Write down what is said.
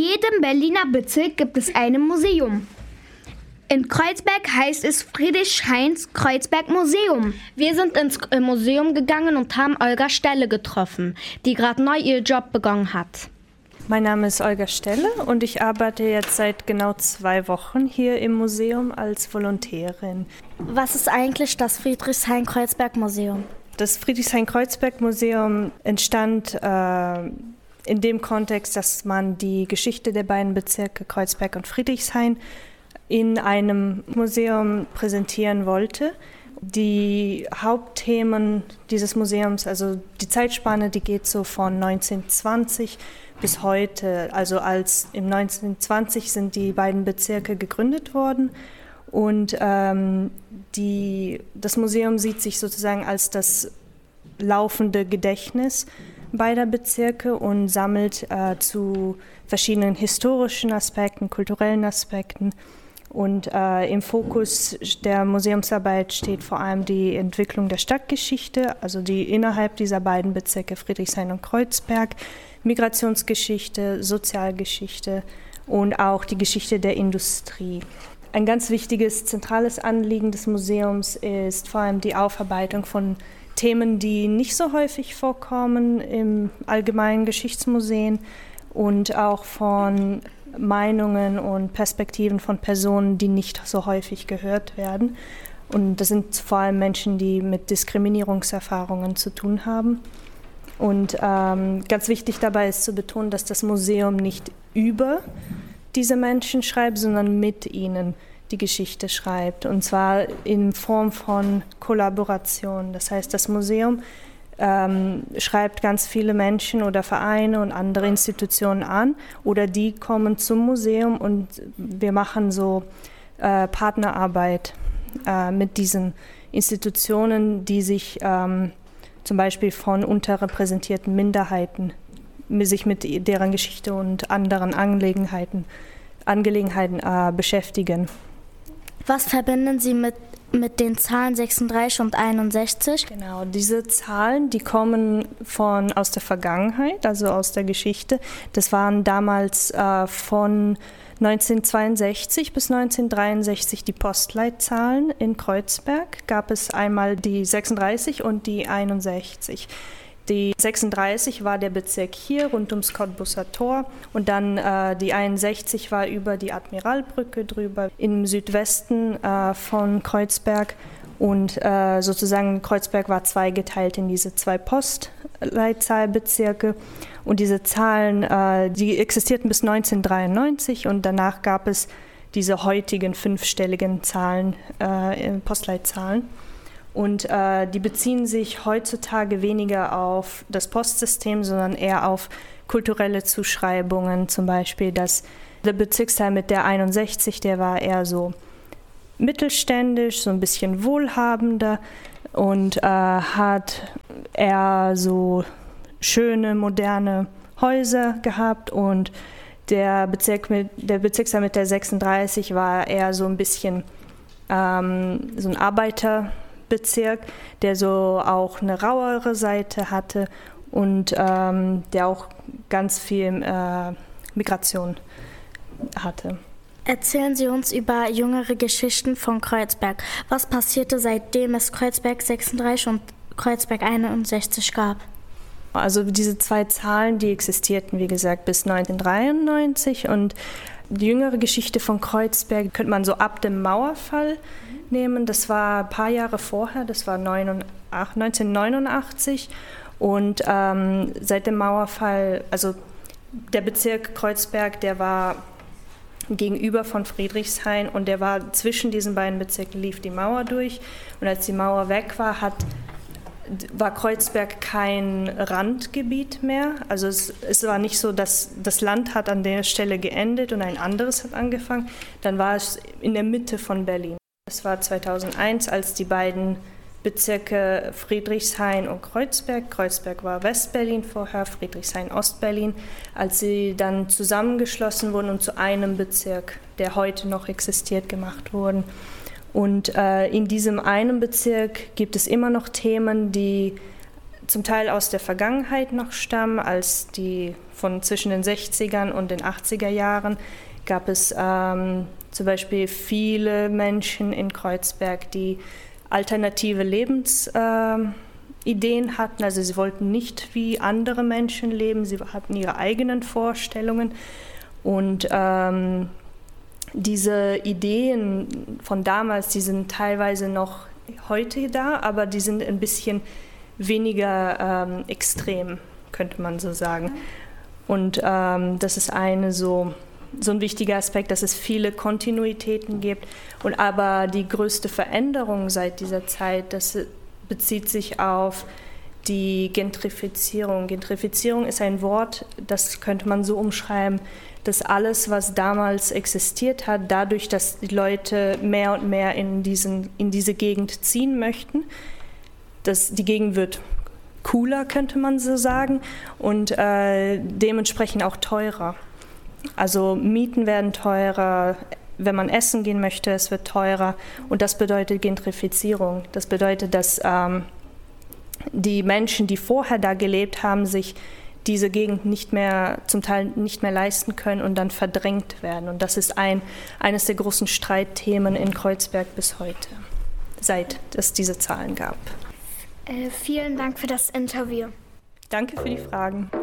jedem Berliner Bezirk gibt es ein Museum. In Kreuzberg heißt es Friedrich-Heinz-Kreuzberg-Museum. Wir sind ins Museum gegangen und haben Olga Stelle getroffen, die gerade neu ihren Job begonnen hat. Mein Name ist Olga Stelle und ich arbeite jetzt seit genau 2 Wochen hier im Museum als Volontärin. Was ist eigentlich das Friedrichshain-Kreuzberg-Museum? Das Friedrichshain-Kreuzberg-Museum entstand in dem Kontext, dass man die Geschichte der beiden Bezirke Kreuzberg und Friedrichshain in einem Museum präsentieren wollte. Die Hauptthemen dieses Museums, also die Zeitspanne, die geht so von 1920 bis heute. Also im 1920 sind die beiden Bezirke gegründet worden und das Museum sieht sich sozusagen als das laufende Gedächtnis beider Bezirke und sammelt zu verschiedenen historischen Aspekten, kulturellen Aspekten. Und im Fokus der Museumsarbeit steht vor allem die Entwicklung der Stadtgeschichte, also die innerhalb dieser beiden Bezirke Friedrichshain und Kreuzberg, Migrationsgeschichte, Sozialgeschichte und auch die Geschichte der Industrie. Ein ganz wichtiges, zentrales Anliegen des Museums ist vor allem die Aufarbeitung von Themen, die nicht so häufig vorkommen im allgemeinen Geschichtsmuseen und auch von Meinungen und Perspektiven von Personen, die nicht so häufig gehört werden. Und das sind vor allem Menschen, die mit Diskriminierungserfahrungen zu tun haben. Und ganz wichtig dabei ist zu betonen, dass das Museum nicht über diese Menschen schreibt, sondern mit ihnen die Geschichte schreibt. Und zwar in Form von Kollaboration. Das heißt, das Museum schreibt ganz viele Menschen oder Vereine und andere Institutionen an oder die kommen zum Museum und wir machen so Partnerarbeit mit diesen Institutionen, die sich zum Beispiel von unterrepräsentierten Minderheiten sich mit deren Geschichte und anderen Angelegenheiten beschäftigen. Was verbinden Sie mit den Zahlen 36 und 61? Genau, diese Zahlen, die kommen aus der Vergangenheit, also aus der Geschichte. Das waren damals von 1962 bis 1963 die Postleitzahlen in Kreuzberg. Gab es einmal die 36 und die 61. Die 36 war der Bezirk hier rund ums Cottbusser Tor und dann die 61 war über die Admiralbrücke drüber im Südwesten von Kreuzberg und sozusagen Kreuzberg war zweigeteilt in diese 2 Postleitzahlbezirke und diese Zahlen, die existierten bis 1993 und danach gab es diese heutigen 5-stelligen Zahlen, Postleitzahlen. Und die beziehen sich heutzutage weniger auf das Postsystem, sondern eher auf kulturelle Zuschreibungen. Zum Beispiel, dass der Bezirksteil mit der 61, der war eher so mittelständisch, so ein bisschen wohlhabender und hat eher so schöne, moderne Häuser gehabt. Und der Bezirksteil mit der 36 war eher so ein bisschen so ein Arbeiterbezirk, der so auch eine rauere Seite hatte und der auch ganz viel Migration hatte. Erzählen Sie uns über jüngere Geschichten von Kreuzberg. Was passierte, seitdem es Kreuzberg 36 und Kreuzberg 61 gab? Also diese 2 Zahlen, die existierten, wie gesagt, bis 1993 und die jüngere Geschichte von Kreuzberg könnte man so ab dem Mauerfall nehmen. Das war ein paar Jahre vorher, das war 1989 und seit dem Mauerfall, also der Bezirk Kreuzberg, der war gegenüber von Friedrichshain und der war zwischen diesen beiden Bezirken, lief die Mauer durch und als die Mauer weg war, war Kreuzberg kein Randgebiet mehr. Also es war nicht so, dass das Land hat an der Stelle geendet und ein anderes hat angefangen. Dann war es in der Mitte von Berlin. Es war 2001, als die beiden Bezirke Friedrichshain und Kreuzberg war Westberlin vorher, Friedrichshain Ostberlin, als sie dann zusammengeschlossen wurden und zu einem Bezirk, der heute noch existiert, gemacht wurden. Und in diesem einen Bezirk gibt es immer noch Themen, die zum Teil aus der Vergangenheit noch stammen, als die von zwischen den 60ern und den 80er Jahren gab es zum Beispiel viele Menschen in Kreuzberg, die alternative Lebensideen hatten. Also sie wollten nicht wie andere Menschen leben, sie hatten ihre eigenen Vorstellungen. Und diese Ideen von damals, die sind teilweise noch heute da, aber die sind ein bisschen weniger extrem, könnte man so sagen. Und das ist so ein wichtiger Aspekt, dass es viele Kontinuitäten gibt. Und aber die größte Veränderung seit dieser Zeit, das bezieht sich auf die Gentrifizierung. Gentrifizierung ist ein Wort, das könnte man so umschreiben, dass alles, was damals existiert hat, dadurch, dass die Leute mehr und mehr in diese Gegend ziehen möchten, die Gegend wird cooler, könnte man so sagen, und dementsprechend auch teurer. Also Mieten werden teurer, wenn man essen gehen möchte, es wird teurer, und das bedeutet Gentrifizierung. Das bedeutet, dass die Menschen, die vorher da gelebt haben, sich diese Gegend zum Teil nicht mehr leisten können und dann verdrängt werden. Und das ist eines der großen Streitthemen in Kreuzberg bis heute, seit es diese Zahlen gab. Vielen Dank für das Interview. Danke für die Fragen.